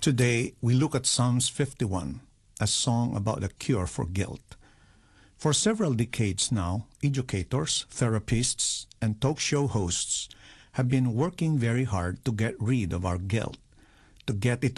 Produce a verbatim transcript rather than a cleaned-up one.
Today, we look at Psalms fifty-one, a song about the cure for guilt. For several decades now, educators, therapists, and talk show hosts have been working very hard to get rid of our guilt, to get it